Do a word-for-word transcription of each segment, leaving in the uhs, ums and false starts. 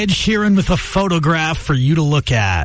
Ed Sheeran with a photograph for you to look at.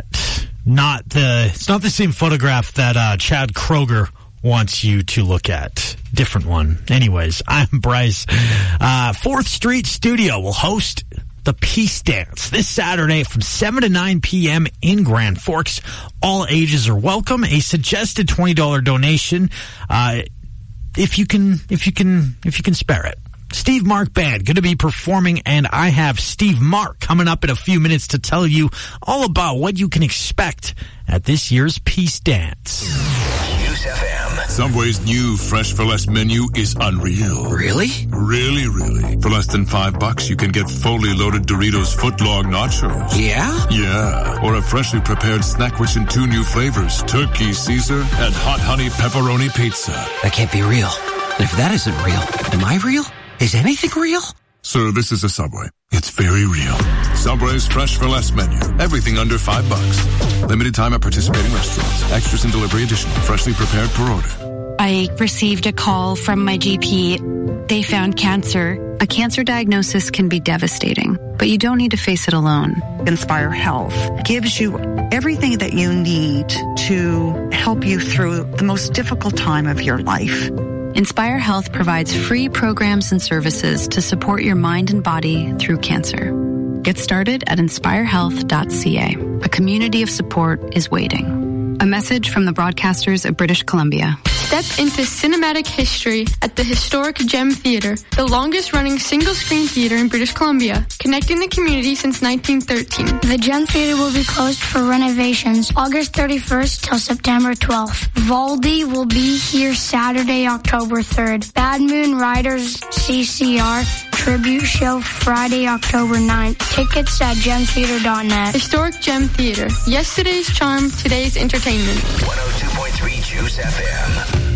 Not the, it's not the same photograph that uh, Chad Kroger wants you to look at. Different one. Anyways, I'm Bryce. Uh, Fourth Street Studio will host the Peace Dance this Saturday from seven to nine p.m. in Grand Forks. All ages are welcome. A suggested twenty dollars donation, uh, if you can, if you can, if you can spare it. Steve Mark Band going to be performing, and I have Steve Mark coming up in a few minutes to tell you all about what you can expect at this year's Peace Dance. News F M. Subway's new Fresh for Less menu is unreal. Really? Really, really. For less than five bucks, you can get fully loaded Doritos footlong nachos. Yeah? Yeah. Or a freshly prepared snack rich in two new flavors, Turkey Caesar and Hot Honey Pepperoni Pizza. That can't be real. And if that isn't real, am I real? Is anything real? Sir, this is a Subway. It's very real. Subway's Fresh for Less menu. Everything under five bucks. Limited time at participating restaurants. Extras and delivery additional. Freshly prepared per order. I received a call from my G P. They found cancer. A cancer diagnosis can be devastating, but you don't need to face it alone. Inspire Health gives you everything that you need to help you through the most difficult time of your life. Inspire Health provides free programs and services to support your mind and body through cancer. Get started at inspire health dot c a. A community of support is waiting. A message from the broadcasters of British Columbia. Step into cinematic history at the historic Gem Theatre, the longest-running single-screen theatre in British Columbia, connecting the community since nineteen thirteen. The Gem Theatre will be closed for renovations August thirty-first till September twelfth. Valdi will be here Saturday, October third. Bad Moon Riders C C R Tribute Show Friday, October ninth. Tickets at gem theatre dot net. Historic Gem Theatre. Yesterday's charm, today's entertainment. one oh two point three Juice F M.